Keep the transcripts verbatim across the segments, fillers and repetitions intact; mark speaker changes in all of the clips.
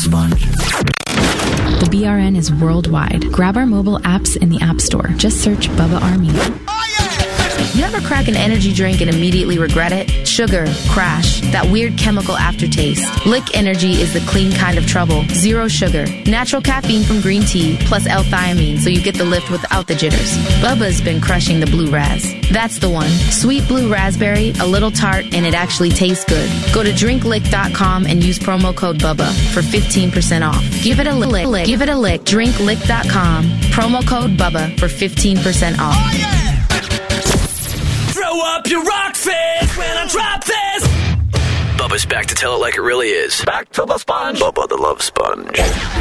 Speaker 1: Sponge.
Speaker 2: The B R N is worldwide. Grab our mobile apps in the App Store. Just search Bubba Army.
Speaker 3: You ever crack an energy drink and immediately regret it? Sugar, crash, that weird chemical aftertaste. Lick Energy is the clean kind of trouble. Zero sugar, natural caffeine from green tea, plus L-thiamine, so you get the lift without the jitters. Bubba's been crushing the blue raz. That's the one. Sweet blue raspberry, a little tart, and it actually tastes good. Go to drink lick dot com and use promo code Bubba for fifteen percent off. Give it a lick. lick. Give it a lick. drink lick dot com. Promo code Bubba for fifteen percent off.
Speaker 1: Oh, yeah! Throw up your rock fist when I drop this.
Speaker 4: Bubba's back to tell it like it really is.
Speaker 1: Back to the sponge.
Speaker 4: Bubba the Love Sponge.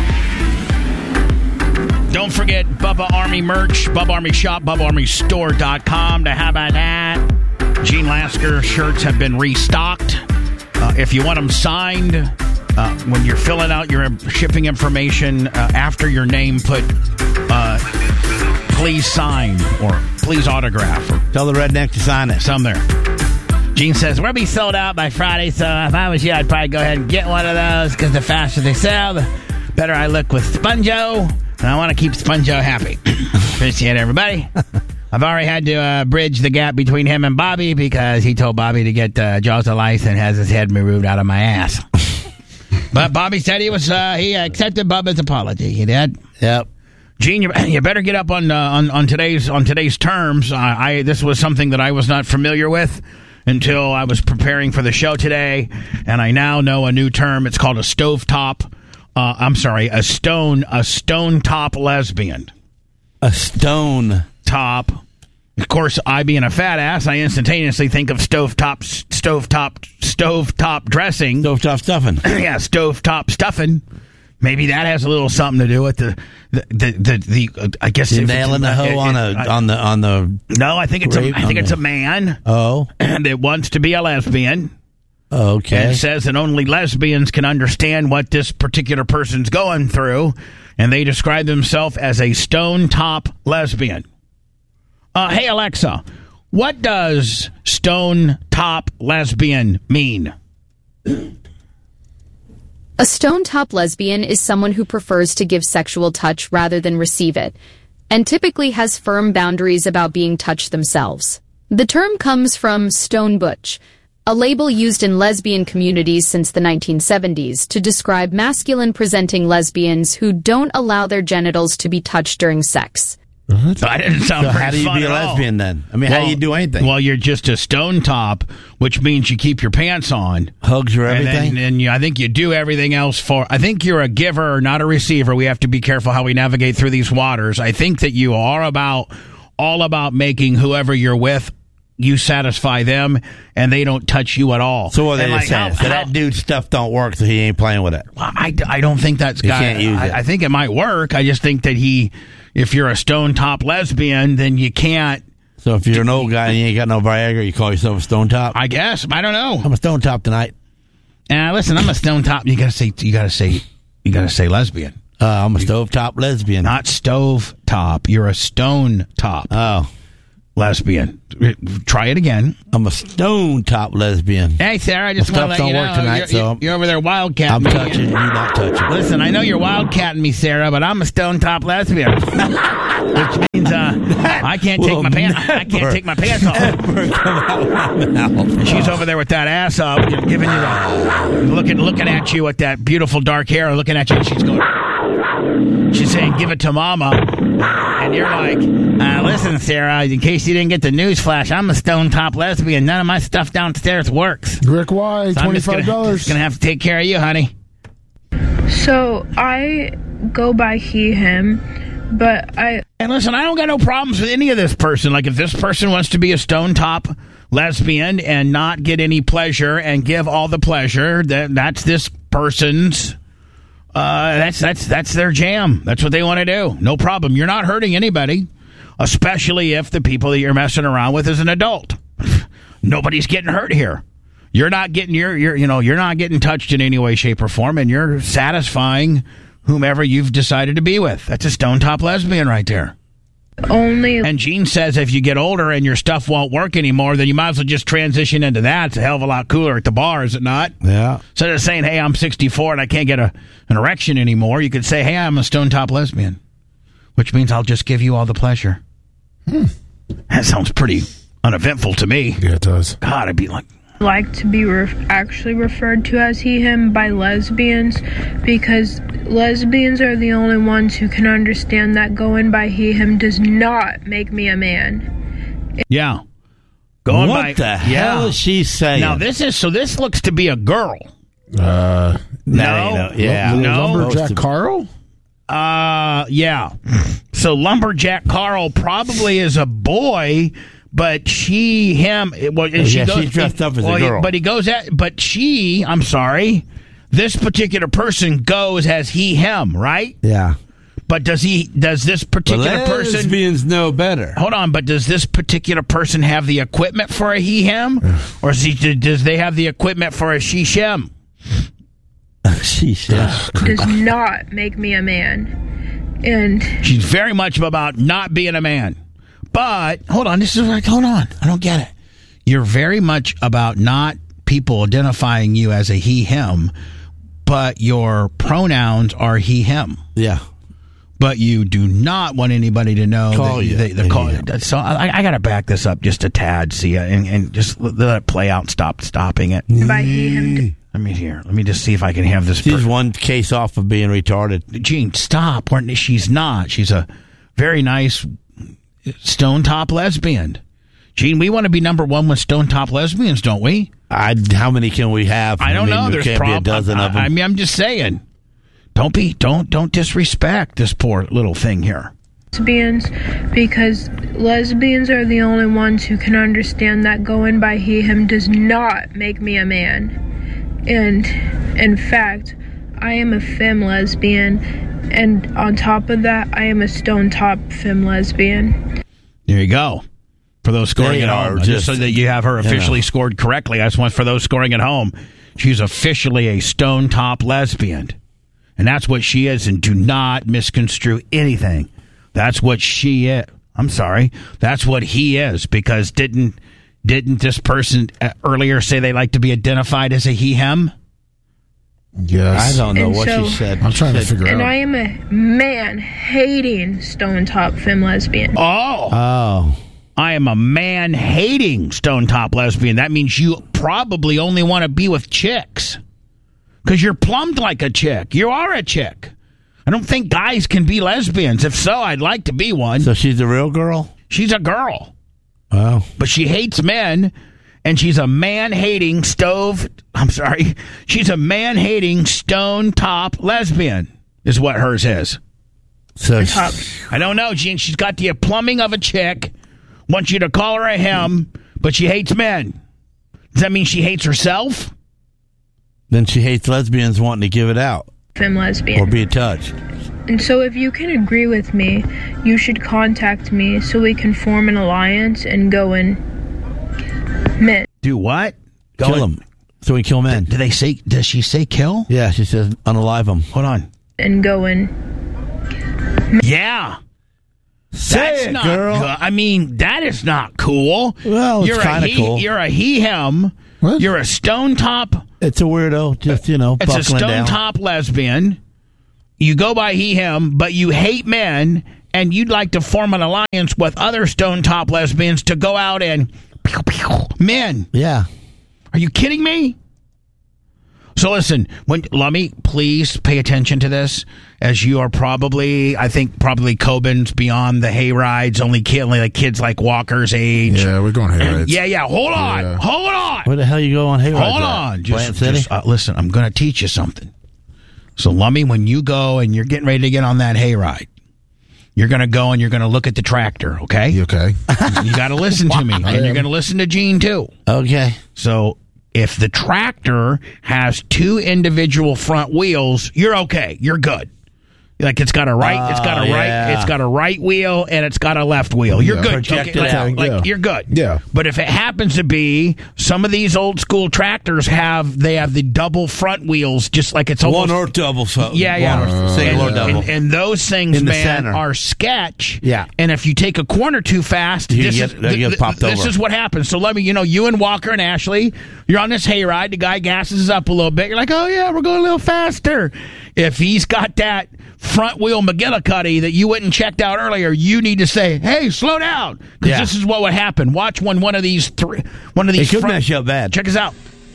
Speaker 5: Don't forget Bubba Army merch, Bubba Army shop, Bubba Army store dot com. To how about that? Gene Lasker shirts have been restocked. Uh, if you want them signed, uh, when you're filling out your shipping information, uh, after your name, put uh, please sign or please autograph. Or
Speaker 6: tell the redneck to sign it.
Speaker 5: Some there. Gene says, we'll be sold out by Friday, so if I was you, I'd probably go ahead and get one of those, because the faster they sell, the better I look with Sponjo, and I want to keep Sponjo happy. Appreciate it, everybody. I've already had to uh, bridge the gap between him and Bobby, because he told Bobby to get uh, Jaws of Lice and has his head removed out of my ass. But Bobby said he was uh, he accepted Bubba's apology. He did.
Speaker 6: Yep.
Speaker 5: Gene, you, you better get up on uh, on on today's on today's terms. Uh, I this was something that I was not familiar with until I was preparing for the show today, and I now know a new term. It's called a stovetop. Uh, I'm sorry, a stone a stone top lesbian.
Speaker 6: A stone
Speaker 5: top. Of course, I being a fat ass, I instantaneously think of stovetop stovetop stovetop dressing,
Speaker 6: stovetop stuffing.
Speaker 5: Yeah, stovetop stuffing. Maybe that has a little something to do with the the the, the, the uh, I guess
Speaker 6: you're nailing the hoe it, on a
Speaker 5: I,
Speaker 6: on the on the.
Speaker 5: No, I think it's a I think it's the, a man.
Speaker 6: Oh,
Speaker 5: that wants to be a lesbian.
Speaker 6: Okay,
Speaker 5: and it says that only lesbians can understand what this particular person's going through, and they describe themselves as a stone top lesbian. Uh, hey Alexa, what does stone top lesbian mean?
Speaker 7: A stone-top lesbian is someone who prefers to give sexual touch rather than receive it, and typically has firm boundaries about being touched themselves. The term comes from stone butch, a label used in lesbian communities since the nineteen seventies to describe masculine-presenting lesbians who don't allow their genitals to be touched during sex.
Speaker 5: What? That didn't sound
Speaker 6: so
Speaker 5: very
Speaker 6: how do you
Speaker 5: fun
Speaker 6: be a lesbian
Speaker 5: all.
Speaker 6: then? I mean,
Speaker 5: well,
Speaker 6: how do you do anything?
Speaker 5: Well, you're just a stone top, which means you keep your pants on.
Speaker 6: Hugs or everything?
Speaker 5: And, then, and you, I think you do everything else for... I think you're a giver, not a receiver. We have to be careful how we navigate through these waters. I think that you are about all about making whoever you're with, you satisfy them, and they don't touch you at all.
Speaker 6: So what are they
Speaker 5: like,
Speaker 6: saying?
Speaker 5: how,
Speaker 6: So
Speaker 5: how,
Speaker 6: that dude's stuff don't work, so he ain't playing with it.
Speaker 5: I, I don't think that's...
Speaker 6: He
Speaker 5: got,
Speaker 6: can't use
Speaker 5: I,
Speaker 6: it.
Speaker 5: I think it might work. I just think that he... If you're a stone top lesbian, then you can't.
Speaker 6: So if you're an old guy and you ain't got no Viagra, you call yourself a stone top?
Speaker 5: I guess. I don't know.
Speaker 6: I'm a stone top tonight.
Speaker 5: And uh, listen, I'm a stone top. You gotta say. You gotta say. You gotta say lesbian.
Speaker 6: Uh, I'm a stove top lesbian.
Speaker 5: Not stove top. You're a stone top.
Speaker 6: Oh,
Speaker 5: lesbian. Try it again.
Speaker 6: I'm a stone top lesbian.
Speaker 5: Hey, Sarah, I just want to let
Speaker 6: don't
Speaker 5: you know
Speaker 6: work tonight,
Speaker 5: you're,
Speaker 6: so
Speaker 5: you're over there wildcatting
Speaker 6: I'm
Speaker 5: me.
Speaker 6: touching you, not touching.
Speaker 5: Listen, I know you're wildcatting me, Sarah, but I'm a stone top lesbian, which means uh, I can't take my pants. I can't take my pants off.
Speaker 6: Ever come out of my mouth.
Speaker 5: And she's over there with that ass up, you know, giving you the looking looking at you with that beautiful dark hair, looking at you, and she's going. She's saying, "Give it to Mama," and you're like, uh, "Listen, Sarah, in case you didn't get the news flash, I'm a stone top lesbian. None of my stuff downstairs works."
Speaker 8: Rick Y,
Speaker 5: so
Speaker 8: twenty-five dollars.
Speaker 5: Just gonna have to take care of you, honey.
Speaker 9: So I go by he, him, but I...
Speaker 5: And listen, I don't got no problems with any of this person. Like, if this person wants to be a stone top lesbian and not get any pleasure and give all the pleasure, that that's this person's... Uh, that's that's that's their jam. That's what they want to do. No problem. You're not hurting anybody, especially if the people that you're messing around with is an adult. Nobody's getting hurt here. You're not getting your you're you know you're not getting touched in any way, shape, or form, and you're satisfying whomever you've decided to be with. That's a stone top lesbian right there.
Speaker 9: Only
Speaker 5: And Gene says if you get older and your stuff won't work anymore, then you might as well just transition into that. It's a hell of a lot cooler at the bar, is it not?
Speaker 6: Yeah.
Speaker 5: Instead of saying, hey, I'm sixty-four and I can't get a, an erection anymore, you could say, hey, I'm a stone top lesbian, which means I'll just give you all the pleasure. Hmm. That sounds pretty uneventful to me.
Speaker 8: Yeah, it does.
Speaker 5: God, I'd be like...
Speaker 9: like to be ref- actually referred to as he, him by lesbians because lesbians are the only ones who can understand that going by he, him does not make me a man.
Speaker 5: Yeah. Going
Speaker 6: what
Speaker 5: by,
Speaker 6: the
Speaker 5: yeah.
Speaker 6: hell is she saying?
Speaker 5: Now, this is... So this looks to be a girl.
Speaker 8: Uh,
Speaker 5: No.
Speaker 6: no, yeah.
Speaker 5: No.
Speaker 8: Lumberjack Carl?
Speaker 5: Uh, yeah. So Lumberjack Carl probably is a boy, but she, him, well,
Speaker 6: Oh,
Speaker 5: she
Speaker 6: yeah,
Speaker 5: goes,
Speaker 6: she's dressed up as a
Speaker 5: well,
Speaker 6: girl.
Speaker 5: But he goes at, but she, I'm sorry, this particular person goes as he, him, right?
Speaker 6: Yeah.
Speaker 5: But does he, does this particular person,
Speaker 6: Lesbians know better.
Speaker 5: hold on, but does this particular person have the equipment for a he, him? Or is he, does they have the equipment for a she, shem?
Speaker 6: Sheesh. Yeah.
Speaker 9: Does not make me a man. And
Speaker 5: She's very much about not being a man. But, hold on, this is like, hold on, I don't get it. You're very much about not people identifying you as a he, him, but your pronouns are he, him.
Speaker 6: Yeah.
Speaker 5: But you do not want anybody to know
Speaker 6: Call
Speaker 5: that
Speaker 6: you.
Speaker 5: they, they call
Speaker 6: Yeah.
Speaker 5: So I, I got to back this up just a tad, see, and, and just let let it play out and stop stopping it.
Speaker 9: by he, him,
Speaker 5: Let me hear. Let me just see if I can have this.
Speaker 6: She's
Speaker 5: per-
Speaker 6: one case off of being retarded.
Speaker 5: Gene, stop. We're- She's not. She's a very nice stone top lesbian. Gene, we want to be number one with stone top lesbians, don't we?
Speaker 6: I, how many can we have?
Speaker 5: I don't
Speaker 6: mean,
Speaker 5: know.
Speaker 6: There
Speaker 5: There's
Speaker 6: can't
Speaker 5: prob-
Speaker 6: be a dozen
Speaker 5: I,
Speaker 6: of them.
Speaker 5: I mean, I'm just saying. Don't be. Don't don't disrespect this poor little thing here.
Speaker 9: lesbians because lesbians are the only ones who can understand that going by he, him does not make me a man. And in fact, I am a femme lesbian, and on top of that, I am a stone top femme lesbian.
Speaker 5: There you go. For those scoring
Speaker 6: They
Speaker 5: at
Speaker 6: are
Speaker 5: home, just,
Speaker 6: just-
Speaker 5: so that you have her officially
Speaker 6: you know.
Speaker 5: scored correctly. I just want for those scoring at home, she's officially a stone top lesbian, and that's what she is. And do not misconstrue anything. That's what she is. I'm sorry. That's what he is, because didn't didn't this person uh, earlier say they like to be identified as a he, him?
Speaker 8: Yes.
Speaker 6: I don't know
Speaker 9: And
Speaker 6: what
Speaker 9: so-
Speaker 6: she said.
Speaker 8: I'm trying to
Speaker 6: Said-
Speaker 8: figure
Speaker 9: And
Speaker 8: out.
Speaker 9: I am a man-hating stone top femme lesbian.
Speaker 5: Oh.
Speaker 6: Oh.
Speaker 5: I am a man-hating stone top lesbian. That means you probably only want to be with chicks. Because you're plumbed like a chick. You are a chick. I don't think guys can be lesbians. If so, I'd like to be one.
Speaker 6: So she's a real girl?
Speaker 5: She's a girl.
Speaker 6: Oh.
Speaker 5: But she hates men, and she's a man-hating stove... I'm sorry. She's a man-hating stone top lesbian, is what hers is.
Speaker 6: So
Speaker 9: Top.
Speaker 5: I don't know, Gene. She's got the plumbing of a chick, wants you to call her a him, but she hates men. Does that mean she hates herself?
Speaker 6: then she hates lesbians wanting to give it out
Speaker 9: Femme lesbian.
Speaker 6: or be touched.
Speaker 9: And so if you can agree with me, you should contact me so we can form an alliance and go in men.
Speaker 5: Do what? Go
Speaker 6: Kill
Speaker 5: and-
Speaker 6: them. So we kill men.
Speaker 5: Do they say? Does she say kill?
Speaker 6: Yeah, she says unalive them.
Speaker 5: Hold on.
Speaker 9: And go in.
Speaker 5: Yeah.
Speaker 6: Say
Speaker 5: That's
Speaker 6: it,
Speaker 5: not
Speaker 6: girl.
Speaker 5: good. I mean, that is not cool.
Speaker 6: Well, it's
Speaker 5: you're a
Speaker 6: kinda
Speaker 5: he,
Speaker 6: cool.
Speaker 5: You're a he him.
Speaker 8: What?
Speaker 5: You're a stone top.
Speaker 6: It's a weirdo, just, you know,
Speaker 5: It's a
Speaker 6: buckling
Speaker 5: stone
Speaker 6: down.
Speaker 5: top lesbian. You go by he him, but you hate men, and you'd like to form an alliance with other stone top lesbians to go out and pew, pew, men.
Speaker 6: Yeah.
Speaker 5: Are you kidding me? So listen, when Lummy, please pay attention to this, as you are probably, I think, probably Coben's beyond the hay rides, only kid, only like kids like Walker's age.
Speaker 8: Yeah, we're going hay rides.
Speaker 5: Yeah, yeah. Hold on,
Speaker 8: Yeah.
Speaker 5: hold on,
Speaker 6: Where the hell you go on Hayride?
Speaker 5: hold on.
Speaker 6: Plant
Speaker 5: Just,
Speaker 6: City?
Speaker 5: just uh, listen. I'm going to teach you something. So Lummy, when you go and you're getting ready to get on that hay ride, you're going to go and you're going to look at the tractor. Okay,
Speaker 8: You okay?
Speaker 5: you got to listen to me, and you're going to listen to Gene too.
Speaker 6: Okay.
Speaker 5: So if the tractor has two individual front wheels, you're okay. You're good. Like it's got a right, it's got a
Speaker 6: Oh,
Speaker 5: right,
Speaker 6: yeah.
Speaker 5: it's got a right wheel and it's got a left wheel. You're
Speaker 8: Yeah.
Speaker 5: good.
Speaker 6: Project
Speaker 5: Okay,
Speaker 6: it
Speaker 5: like,
Speaker 6: out.
Speaker 5: like,
Speaker 8: Yeah.
Speaker 5: you're good.
Speaker 8: Yeah.
Speaker 5: But if it happens to be some of these old school tractors have they have the double front wheels, just like it's almost
Speaker 6: One or double. So
Speaker 5: yeah, yeah,
Speaker 6: One or single
Speaker 5: and,
Speaker 6: or double.
Speaker 5: And, and those things,
Speaker 6: In the
Speaker 5: man,
Speaker 6: center.
Speaker 5: are sketch.
Speaker 6: Yeah.
Speaker 5: And if you take a corner too fast,
Speaker 6: You
Speaker 5: this,
Speaker 6: get-
Speaker 5: is,
Speaker 6: they get
Speaker 5: th-
Speaker 6: popped
Speaker 5: this
Speaker 6: over.
Speaker 5: is what happens. So let me, you know, you and Walker and Ashley, you're on this hayride. The guy gasses up a little bit. You're like, oh yeah, we're going a little faster. If he's got that front wheel McGillicuddy that you went and checked out earlier, you need to say, hey, slow down, because
Speaker 6: Yeah.
Speaker 5: this is what would happen. Watch when one of these three, one of
Speaker 6: It
Speaker 5: these
Speaker 6: could
Speaker 5: front,
Speaker 6: mess you up bad.
Speaker 5: check us out.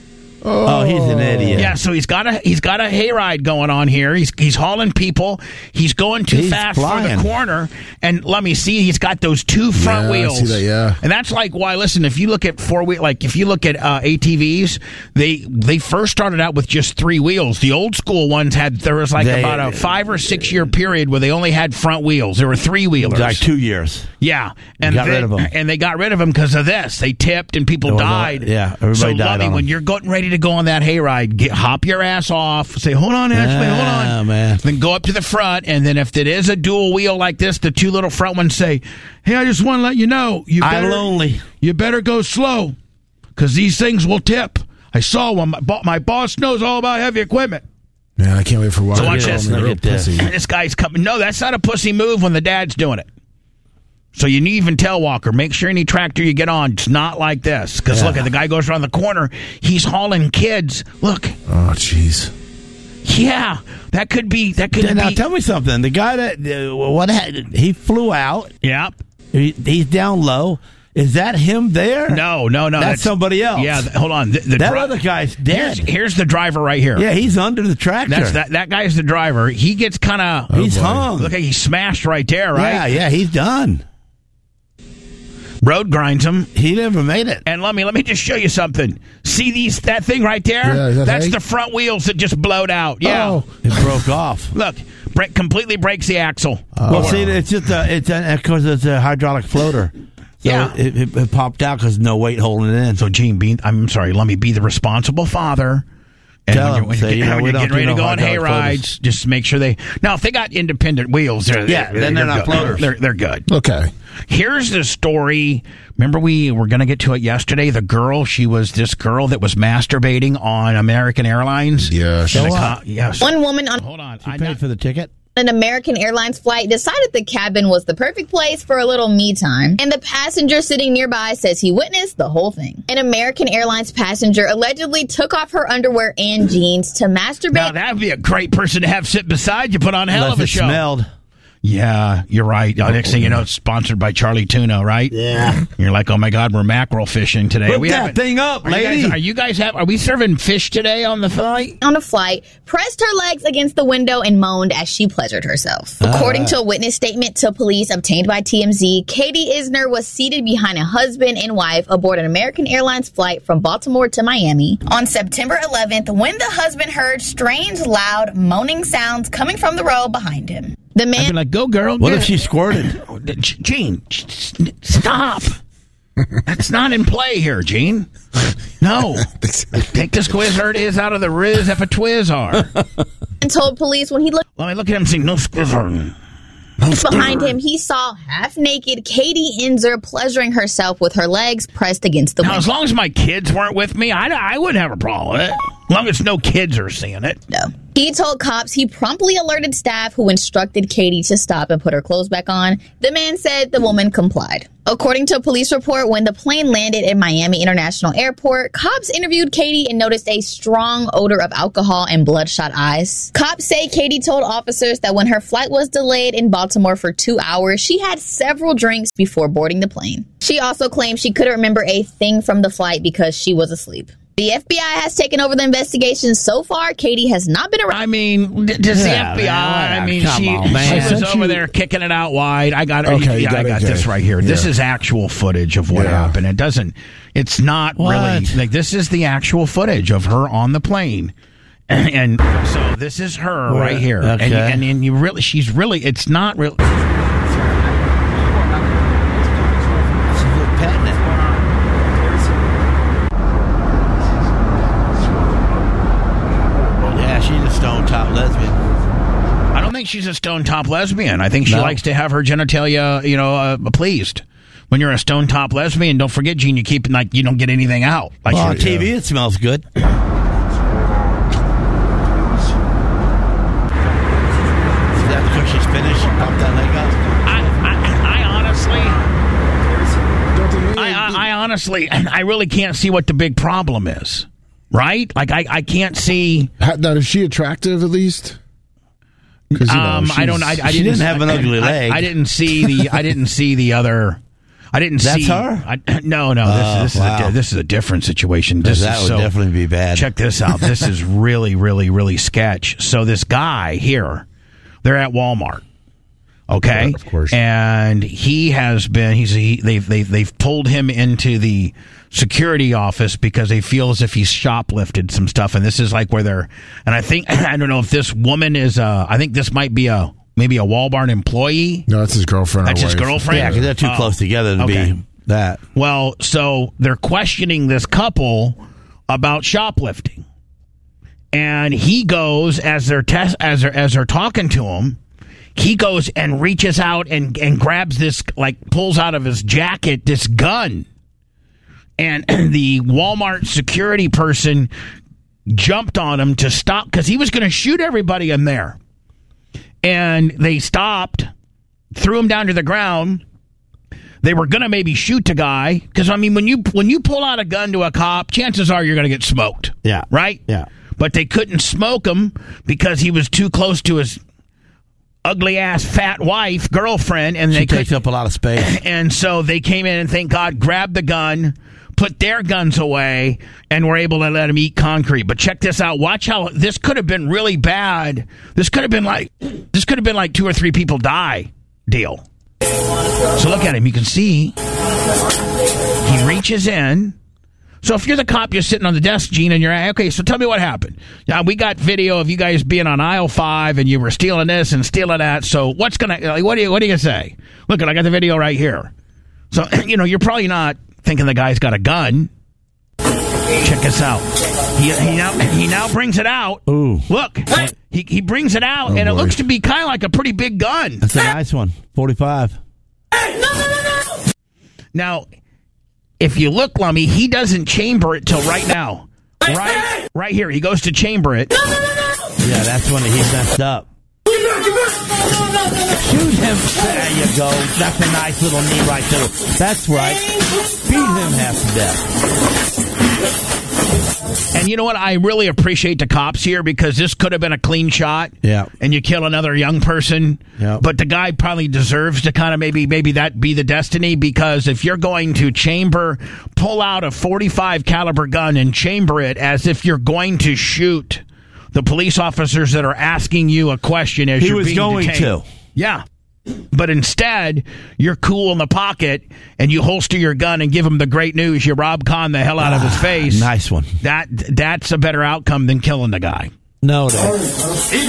Speaker 6: Oh, he's an idiot.
Speaker 5: Yeah, so he's got a he's got a hayride going on here. He's he's hauling people. He's going too
Speaker 6: He's
Speaker 5: fast for
Speaker 6: flying.
Speaker 5: the corner. And let me see, he's got those two front
Speaker 8: Yeah, I
Speaker 5: wheels.
Speaker 8: see that, yeah.
Speaker 5: And that's like why. Listen, if you look at four wheel, like if you look at uh, A T Vs, they they first started out with just three wheels. The old school ones had there was like
Speaker 6: They-
Speaker 5: about a five or six year period where they only had front wheels. There were three
Speaker 6: It
Speaker 5: wheelers.
Speaker 6: was like two years.
Speaker 5: Yeah, and
Speaker 6: got
Speaker 5: they,
Speaker 6: rid of 'em.
Speaker 5: and they got rid of them because of this. They tipped and people
Speaker 6: There was a-
Speaker 5: died.
Speaker 6: yeah, everybody
Speaker 5: so,
Speaker 6: died
Speaker 5: Lovey,
Speaker 6: on 'em.
Speaker 5: when you're getting ready to go on that hayride, get hop your ass off. Say, hold on, Ashley, hold on,
Speaker 6: Ah, man.
Speaker 5: Then go up to the front, and then if it is a dual wheel like this, the two little front ones say, "Hey, I just want to let you know, you
Speaker 6: I'm
Speaker 5: better,
Speaker 6: lonely.
Speaker 5: you better go slow, because these things will tip." I saw one. My, bo- my boss knows all about heavy equipment.
Speaker 8: Man, I can't wait for Walker
Speaker 5: So watch
Speaker 8: to call
Speaker 5: this.
Speaker 8: me a
Speaker 6: Look
Speaker 8: real
Speaker 6: at this.
Speaker 8: pussy.
Speaker 5: This guy's coming. No, that's not a pussy move when the dad's doing it. So you need to even tell Walker, make sure any tractor you get on, it's not like this. Because
Speaker 6: Yeah.
Speaker 5: look, at the guy goes around the corner. He's hauling kids. Look,
Speaker 8: Oh, jeez.
Speaker 5: yeah, that could be. That could
Speaker 6: Now
Speaker 5: be.
Speaker 6: tell me something. The guy that uh, what had, he flew out.
Speaker 5: yeah.
Speaker 6: He, he's down low. Is that him there?
Speaker 5: No, no, no.
Speaker 6: That's somebody else.
Speaker 5: Yeah, th- hold on. The, the
Speaker 6: That
Speaker 5: dri-
Speaker 6: other guy's
Speaker 5: Here's,
Speaker 6: dead.
Speaker 5: here's the driver right here.
Speaker 6: Yeah, he's under the tractor.
Speaker 5: That's that. That guy's the driver. He gets kind of.
Speaker 6: He's
Speaker 8: boy.
Speaker 6: hung.
Speaker 5: Look, he's smashed right there. Right.
Speaker 6: Yeah, yeah, he's done.
Speaker 5: Road grinds him.
Speaker 6: He never made it.
Speaker 5: And let me let me just show you something. See these that thing right there?
Speaker 8: Yeah, is that
Speaker 5: That's
Speaker 8: hay?
Speaker 5: the front wheels that just blowed out. Yeah.
Speaker 8: Oh.
Speaker 6: It broke off.
Speaker 5: Look, break, completely breaks the axle.
Speaker 6: Well, see, it's just a, it's because it's a hydraulic floater. So
Speaker 5: Yeah.
Speaker 6: it, it, it popped out because no weight holding it in.
Speaker 5: So, Gene, be, I'm sorry, let me be the responsible father. And
Speaker 6: Tell
Speaker 5: when
Speaker 6: him,
Speaker 5: you're, when
Speaker 6: say,
Speaker 5: you're,
Speaker 6: you know,
Speaker 5: when
Speaker 6: we
Speaker 5: you're
Speaker 6: don't
Speaker 5: getting ready
Speaker 6: do
Speaker 5: to
Speaker 6: no
Speaker 5: go on hay
Speaker 6: hydraulic
Speaker 5: rides,
Speaker 6: floaters.
Speaker 5: just make sure they. Now, if they got independent wheels, they're,
Speaker 6: Yeah, then they're not
Speaker 5: good.
Speaker 6: floaters.
Speaker 5: They're, they're good.
Speaker 8: Okay.
Speaker 5: Here's the story. Remember, we were going to get to it yesterday. The girl, she was this girl that was masturbating on American Airlines.
Speaker 8: Yeah, she-
Speaker 5: And the
Speaker 6: So
Speaker 5: co-
Speaker 6: what?
Speaker 5: yes.
Speaker 10: One woman on
Speaker 5: Hold on.
Speaker 6: She
Speaker 5: I
Speaker 6: paid
Speaker 5: know-
Speaker 6: for the ticket.
Speaker 10: an American Airlines flight decided the cabin was the perfect place for a little me time, and the passenger sitting nearby says he witnessed the whole thing. An American Airlines passenger allegedly took off her underwear and jeans to masturbate.
Speaker 5: Now, that would be a great person to have sit beside you. Put on a hell
Speaker 6: Unless
Speaker 5: of a
Speaker 6: it
Speaker 5: show.
Speaker 6: smelled.
Speaker 5: Yeah, you're right. Uh, next thing you know, it's sponsored by Charlie Tuna, right?
Speaker 6: Yeah.
Speaker 5: You're like, oh my God, we're mackerel fishing today.
Speaker 6: Put
Speaker 5: we
Speaker 6: that
Speaker 5: haven't-
Speaker 6: thing up,
Speaker 5: are you
Speaker 6: lady.
Speaker 5: guys- are you guys have? Are we serving fish today on the flight?
Speaker 10: on a flight, pressed her legs against the window and moaned as she pleasured herself. According to a witness statement to police obtained by T M Z, Katie Isner was seated behind a husband and wife aboard an American Airlines flight from Baltimore to Miami on September eleventh when the husband heard strange, loud, moaning sounds coming from the row behind him. The
Speaker 5: I'd be
Speaker 10: man
Speaker 5: like, go girl.
Speaker 6: What
Speaker 5: get
Speaker 6: if
Speaker 5: it."
Speaker 6: she squirted?
Speaker 5: Oh, d- G- Gene, sh- sh- stop. That's not in play here, Gene. No. Take this Squizzard is out of the Riz if a Twizzard.
Speaker 10: told police when he looked
Speaker 5: Let me look at him and say, no Squizzard.
Speaker 10: behind him, he saw half-naked Katie Inzer pleasuring herself with her legs pressed against the
Speaker 5: Now, as
Speaker 10: window.
Speaker 5: long as my kids weren't with me, I, I wouldn't have a problem with it. As long as no kids are seeing it.
Speaker 10: He told cops he promptly alerted staff who instructed Katie to stop and put her clothes back on. The man said the woman complied. According to a police report, when the plane landed at Miami International Airport, cops interviewed Katie and noticed a strong odor of alcohol and bloodshot eyes. Cops say Katie told officers that when her flight was delayed in Baltimore for two hours, she had several drinks before boarding the plane. She also claimed she couldn't remember a thing from the flight because she was asleep. The F B I has taken over the investigation. So far, Katie has not been arrested.
Speaker 5: I mean, d- does the
Speaker 6: Yeah,
Speaker 5: F B I?
Speaker 6: man,
Speaker 5: I mean,
Speaker 6: come
Speaker 5: she,
Speaker 6: on, man.
Speaker 5: she
Speaker 6: I
Speaker 5: was
Speaker 8: sent
Speaker 5: over
Speaker 8: you-
Speaker 5: there kicking it out wide. I got
Speaker 8: Okay, you
Speaker 5: yeah,
Speaker 8: got
Speaker 5: I
Speaker 8: it,
Speaker 5: got
Speaker 8: okay.
Speaker 5: this right here. This
Speaker 8: Yeah.
Speaker 5: is actual footage of what
Speaker 8: Yeah.
Speaker 5: happened. It doesn't. It's not
Speaker 6: What?
Speaker 5: really like this is the actual footage of her on the plane. And, and so this is her right here.
Speaker 6: Okay.
Speaker 5: And, and and you really, she's really. It's not really.
Speaker 6: Yeah, she's a stone top lesbian.
Speaker 5: I don't think think she's a stone top lesbian. I think she
Speaker 6: No.
Speaker 5: likes to have her genitalia, you know, uh, pleased. When you're a stone top lesbian, don't forget, Gene, you keep like you don't get anything out. Like
Speaker 6: Well, on
Speaker 5: you-
Speaker 6: T V, it smells good. Is that because she's finished? She popped that leg up?
Speaker 5: I, I, I honestly, I, I, I honestly, I really can't see what the big problem is. Right? Like I, I can't see.
Speaker 8: How, now, is she attractive at least? 'Cause, you know,
Speaker 5: Um, I don't. I, I
Speaker 6: She
Speaker 5: didn't
Speaker 6: didn't have an
Speaker 5: I-
Speaker 6: ugly
Speaker 5: I-
Speaker 6: leg.
Speaker 5: I, didn't see the. I didn't see the other. I didn't
Speaker 6: That's
Speaker 5: see.
Speaker 6: her?
Speaker 5: I, no, no. This,
Speaker 6: Oh,
Speaker 5: this is
Speaker 6: wow.
Speaker 5: a, this is a different situation. This
Speaker 6: That
Speaker 5: is
Speaker 6: would
Speaker 5: so,
Speaker 6: definitely be bad.
Speaker 5: Check this out. This is really, really, really sketch. So this guy here, they're at Walmart. Okay,
Speaker 8: Yeah, of course.
Speaker 5: And he has been. He's he, they've they've they've pulled him into the security office because they feel as if he's shoplifted some stuff. And this is like where they're. And I think I don't know if this woman is. Uh, I think this might be a maybe a Walmart employee.
Speaker 8: No, that's his girlfriend.
Speaker 5: That's
Speaker 8: or
Speaker 5: his
Speaker 8: wife.
Speaker 5: girlfriend?
Speaker 6: Yeah, because they're too
Speaker 5: Oh,
Speaker 6: close together to
Speaker 5: okay.
Speaker 6: be that.
Speaker 5: Well, so they're questioning this couple about shoplifting, and he goes as they're test as they're as they're talking to him. He goes and reaches out and and grabs this, like pulls out of his jacket this gun, and the Walmart security person jumped on him to stop because he was going to shoot everybody in there, and they stopped, threw him down to the ground. They were going to maybe shoot the guy because, I mean, when you when you pull out a gun to a cop, chances are you're going to get smoked.
Speaker 6: Yeah.
Speaker 5: Right?
Speaker 6: Yeah.
Speaker 5: But they couldn't smoke him because he was too close to his ugly-ass fat wife, girlfriend. And
Speaker 6: She
Speaker 5: they
Speaker 6: takes
Speaker 5: could,
Speaker 6: up a lot of space.
Speaker 5: And so they came in and, thank God, grabbed the gun, put their guns away, and were able to let him eat concrete. But check this out. Watch how this could have been really bad. This could have been like this could have been like two or three people die deal. So look at him. You can see he reaches in. So if you're the cop, you're sitting on the desk, Gene, and you're okay. So tell me what happened. Now we got video of you guys being on aisle five, and you were stealing this and stealing that. So what's gonna? Like, what do you? What do you say? Look, I got the video right here. So you know you're probably not thinking the guy's got a gun. Check this out. He, he now he now brings it out.
Speaker 6: Ooh.
Speaker 5: Look, he he brings it out,
Speaker 8: Oh,
Speaker 5: and it
Speaker 8: boy.
Speaker 5: looks to be kind of like a pretty big gun.
Speaker 6: That's a nice one. forty-five.
Speaker 5: Now, if you look, Lummy, he doesn't chamber it till right now. Right, right here. He goes to chamber it.
Speaker 6: Yeah, that's when he messed up. Shoot him. There you go. That's a nice little knee right there. That's right. Beat him half to death.
Speaker 5: And you know what? I really appreciate the cops here because this could have been a clean shot.
Speaker 6: Yeah.
Speaker 5: And you kill another young person.
Speaker 6: Yeah.
Speaker 5: But the guy probably deserves to kind of maybe maybe that be the destiny because if you're going to chamber, pull out a forty-five caliber gun and chamber it as if you're going to shoot the police officers that are asking you a question as
Speaker 6: He
Speaker 5: you're
Speaker 6: was
Speaker 5: being
Speaker 6: going
Speaker 5: detained.
Speaker 6: to.
Speaker 5: Yeah. But instead, you're cool in the pocket and you holster your gun and give him the great news. You Rob Con the hell out of his face.
Speaker 6: Nice one.
Speaker 5: That that's a better outcome than killing the guy.
Speaker 6: No, no. Kick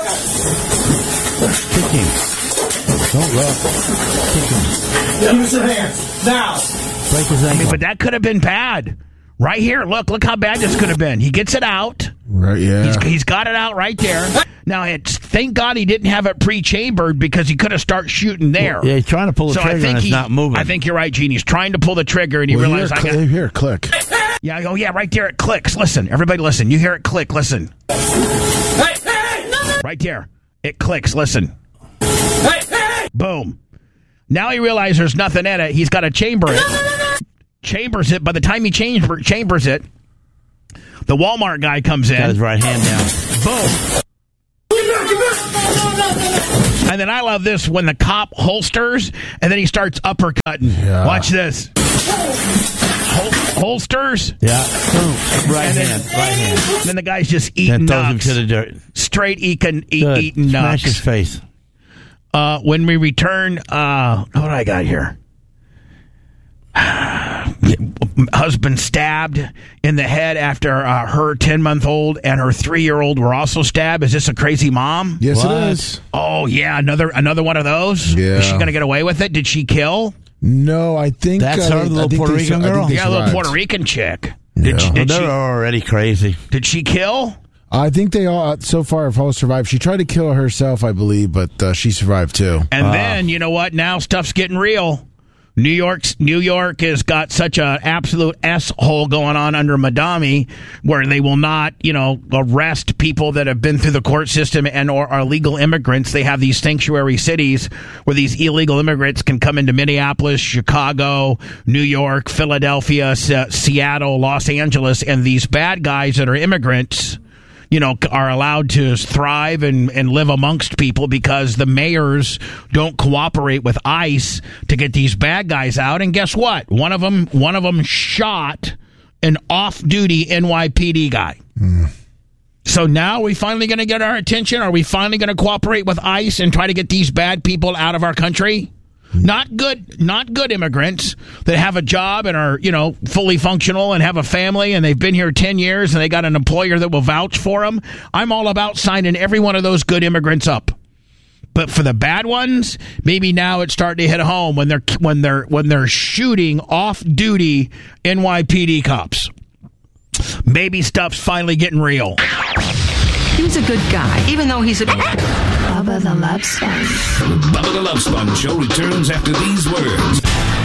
Speaker 6: him. Don't look. Kick him.
Speaker 1: Give us your hands now.
Speaker 6: Break his
Speaker 5: I mean,
Speaker 6: ankle.
Speaker 5: but that could have been bad. Right here, look, look how bad this could have been. He gets it out.
Speaker 8: Right, yeah.
Speaker 5: He's, he's got it out right there. Now, it's thank God he didn't have it pre-chambered because he could have started shooting there.
Speaker 6: Yeah, he's trying to pull the
Speaker 5: so
Speaker 6: trigger
Speaker 5: I think
Speaker 6: and it's
Speaker 5: he,
Speaker 6: not moving.
Speaker 5: I think you're right, Gene. He's trying to pull the trigger and he
Speaker 8: well,
Speaker 5: realized
Speaker 8: here,
Speaker 5: I
Speaker 8: cl-
Speaker 5: got.
Speaker 8: here, click.
Speaker 5: Yeah, oh yeah, right there it clicks. Listen, everybody, listen. You hear it click. Listen.
Speaker 1: Hey, hey!
Speaker 5: Right there, it clicks. Listen.
Speaker 1: Hey, hey!
Speaker 5: Boom. Now he realizes there's nothing in it. He's got to chamber it. Chambers it. By the time he chamber, chambers it, the Walmart guy comes in.
Speaker 6: Got his right hand down.
Speaker 5: Boom. And then I love this when the cop holsters and then he starts uppercutting.
Speaker 8: Yeah.
Speaker 5: Watch this. Hol- holsters.
Speaker 6: Yeah. Boom. Right
Speaker 5: And then-
Speaker 6: hand. Right hand.
Speaker 5: Then the guy's just
Speaker 6: Then
Speaker 5: eating
Speaker 6: throws him
Speaker 5: nuts.
Speaker 6: to the dirt.
Speaker 5: Straight eating, eat,
Speaker 6: Good.
Speaker 5: eating
Speaker 6: Smash his
Speaker 5: nuts.
Speaker 6: face.
Speaker 5: Uh, when we return, uh, what do I got here? Husband stabbed in the head after uh, her ten-month-old and her three-year-old were also stabbed. Is this a crazy mom?
Speaker 8: Yes,
Speaker 6: What?
Speaker 8: it is.
Speaker 5: Oh, yeah, another another one of those?
Speaker 8: Yeah.
Speaker 5: Is she going to get away with it? Did she kill?
Speaker 8: No, I think
Speaker 6: That's
Speaker 8: uh,
Speaker 6: her, the
Speaker 8: I
Speaker 6: little
Speaker 8: think
Speaker 6: Puerto
Speaker 8: they su-
Speaker 6: Rican
Speaker 8: I think
Speaker 6: girl?
Speaker 8: they
Speaker 5: Yeah, a little
Speaker 8: survived.
Speaker 5: Puerto Rican chick. Did,
Speaker 8: Yeah.
Speaker 5: she,
Speaker 6: Well,
Speaker 5: did,
Speaker 6: they're
Speaker 5: she,
Speaker 6: already crazy.
Speaker 5: did she kill?
Speaker 8: I think they all, so far, have all survived. She tried to kill herself, I believe, but uh, she survived too.
Speaker 5: And
Speaker 8: uh,
Speaker 5: then, you know what? Now stuff's getting real. New York's New York has got such an absolute S-hole going on under Madami, where they will not, you know, arrest people that have been through the court system and or are legal immigrants. They have these sanctuary cities where these illegal immigrants can come into Minneapolis, Chicago, New York, Philadelphia, S- Seattle, Los Angeles, and these bad guys that are immigrants, you know, are allowed to thrive and, and live amongst people because the mayors don't cooperate with ICE to get these bad guys out. And guess what? One of them, one of them shot an off-duty N Y P D guy. Mm. So now are we finally going to get our attention? Are we finally going to cooperate with ICE and try to get these bad people out of our country? Not good, not good immigrants that have a job and are, you know, fully functional and have a family and they've been here ten years and they got an employer that will vouch for them. I'm all about signing every one of those good immigrants up. But for the bad ones, maybe now it's starting to hit home when they're when they're when they're shooting off-duty N Y P D cops. Maybe stuff's finally getting real.
Speaker 11: He's a good guy, even though he's a...
Speaker 12: Bubba the Love Sponge.
Speaker 13: Bubba the Love Sponge show returns after these words.